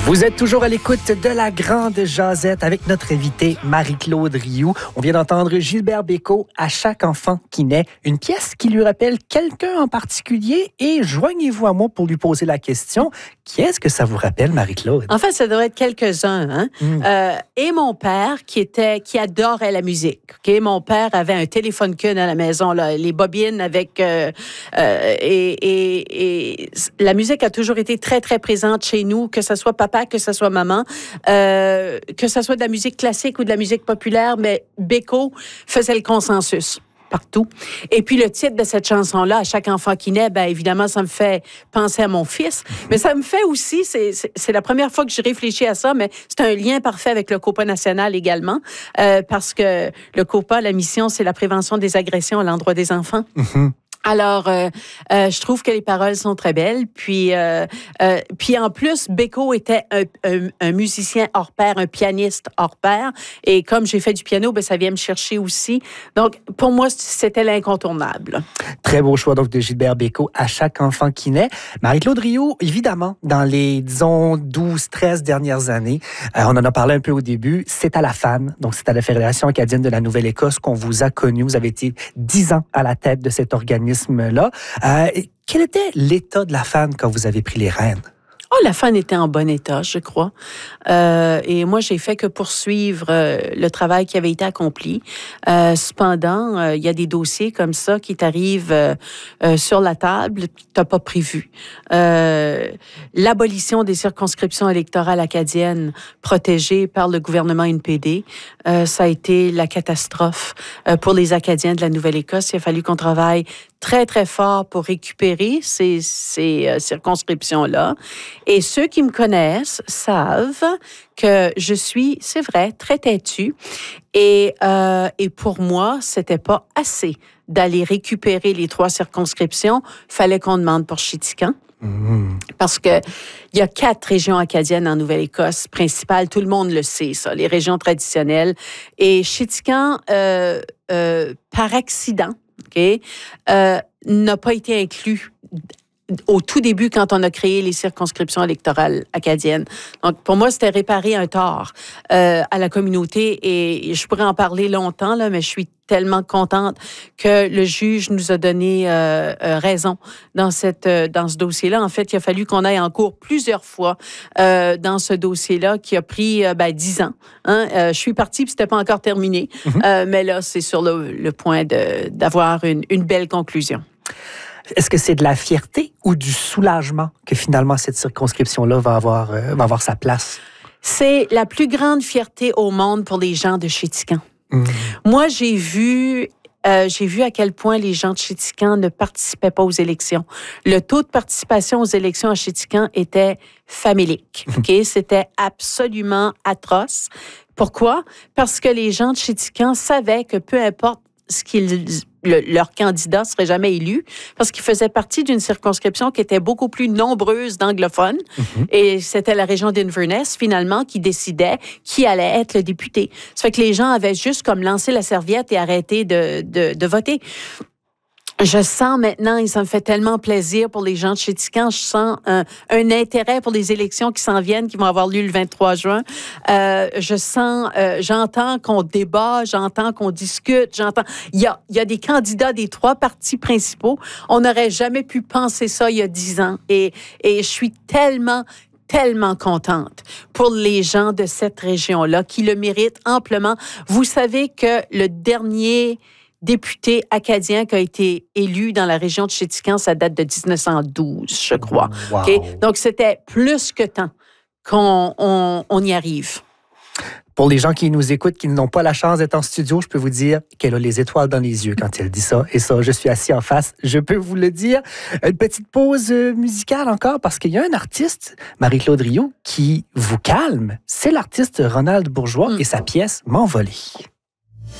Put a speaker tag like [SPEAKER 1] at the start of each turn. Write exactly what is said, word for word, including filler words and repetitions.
[SPEAKER 1] Vous êtes toujours à l'écoute de la Grande Jazette avec notre invitée Marie-Claude Rioux. On vient d'entendre Gilbert Bécaud, À chaque enfant qui naît, une pièce qui lui rappelle quelqu'un en particulier. Et joignez-vous à moi pour lui poser la question, qui est-ce que ça vous rappelle, Marie-Claude?
[SPEAKER 2] En fait, ça devrait être quelques-uns. Hein? Mm. Euh, et mon père, qui était, qui adorait la musique. Okay? Mon père avait un téléphone Kun à la maison, là, les bobines avec... Euh, euh, et, et, et la musique a toujours été très, très présente chez nous, que ce soit papa, que ce soit maman, euh, que ce soit de la musique classique ou de la musique populaire, mais Bécaud faisait le consensus partout. Et puis, le titre de cette chanson-là, À chaque enfant qui naît, bien évidemment, ça me fait penser à mon fils. Mais ça me fait aussi, c'est, c'est, c'est la première fois que je réfléchis à ça, mais c'est un lien parfait avec le COPA national également, euh, parce que le COPA, la mission, c'est la prévention des agressions à l'endroit des enfants. Mm-hmm. Alors, euh, euh, je trouve que les paroles sont très belles. Puis, euh, euh, puis en plus, Bécaud était un, un, un musicien hors pair, un pianiste hors pair. Et comme j'ai fait du piano, ben ça vient me chercher aussi. Donc, pour moi, c'était l'incontournable.
[SPEAKER 1] Très beau choix donc de Gilbert Bécaud, À chaque enfant qui naît. Marie-Claude Rioux, évidemment, dans les, disons, douze, treize dernières années, euh, on en a parlé un peu au début, c'est à la F A N, donc c'est à la Fédération acadienne de la Nouvelle-Écosse qu'on vous a connu. Vous avez été dix ans à la tête de cet organisme là. Euh, quel était l'état de la F A N quand vous avez pris les rênes?
[SPEAKER 2] Oh, la F A N était en bon état, je crois. Euh, et moi, j'ai fait que poursuivre euh, le travail qui avait été accompli. Euh, cependant, euh, il y a des dossiers comme ça qui t'arrivent euh, euh, sur la table que tu n'as pas prévu. Euh, l'abolition des circonscriptions électorales acadiennes protégées par le gouvernement N P D, euh, ça a été la catastrophe euh, pour les Acadiens de la Nouvelle-Écosse. Il a fallu qu'on travaille très, très fort pour récupérer ces, ces euh, circonscriptions-là. Et ceux qui me connaissent savent que je suis, c'est vrai, très têtue. Et, euh, et pour moi, c'était pas assez d'aller récupérer les trois circonscriptions. Fallait qu'on demande pour Chéticamp. Mmh. Parce que il y a quatre régions acadiennes en Nouvelle-Écosse principales. Tout le monde le sait, ça, les régions traditionnelles. Et Chéticamp, euh, euh, par accident, OK, euh, n'a pas été inclus au tout début, quand on a créé les circonscriptions électorales acadiennes. Donc, pour moi, c'était réparer un tort euh, à la communauté et je pourrais en parler longtemps, là, mais je suis tellement contente que le juge nous a donné euh, euh, raison dans, cette, euh, dans ce dossier-là. En fait, il a fallu qu'on aille en cours plusieurs fois euh, dans ce dossier-là qui a pris euh, ben, dix ans. Hein? Euh, je suis partie, puis c'était pas encore terminé. Mm-hmm. Euh, mais là, c'est sur le, le point de, d'avoir une, une belle conclusion.
[SPEAKER 1] Est-ce que c'est de la fierté ou du soulagement que finalement cette circonscription-là va avoir, euh, va avoir sa place?
[SPEAKER 2] C'est la plus grande fierté au monde pour les gens de Chéticamp. Mmh. Moi, j'ai vu... Euh, j'ai vu à quel point les gens de Chéticamp ne participaient pas aux élections. Le taux de participation aux élections à Chéticamp était famélique. Okay? C'était absolument atroce. Pourquoi? Parce que les gens de Chéticamp savaient que peu importe ce qu'ils... Le, leur candidat serait jamais élu parce qu'il faisait partie d'une circonscription qui était beaucoup plus nombreuse d'anglophones. Mm-hmm. Et c'était la région d'Inverness, finalement, qui décidait qui allait être le député. Ça fait que les gens avaient juste comme lancé la serviette et arrêté de, de, de voter. Je sens maintenant, et ça me fait tellement plaisir pour les gens de Chéticamp, je sens un, un intérêt pour les élections qui s'en viennent, qui vont avoir lieu le vingt-trois juin. Euh, je sens, euh, j'entends qu'on débat, j'entends qu'on discute, j'entends... Il y a, il y a des candidats des trois partis principaux. On n'aurait jamais pu penser ça il y a dix ans. Et, et je suis tellement... tellement contente pour les gens de cette région-là qui le méritent amplement. Vous savez que le dernier... député acadien qui a été élu dans la région de Chéticamp, ça date de dix-neuf cent douze, je crois. Wow. Okay? Donc, c'était plus que temps qu'on on, on y arrive.
[SPEAKER 1] Pour les gens qui nous écoutent, qui n'ont pas la chance d'être en studio, je peux vous dire qu'elle a les étoiles dans les yeux quand elle dit ça. Et ça, je suis assis en face, je peux vous le dire. Une petite pause musicale encore, parce qu'il y a un artiste, Marie-Claude Rioux, qui vous calme. C'est l'artiste Ronald Bourgeois mm. et sa pièce « M'envoler ».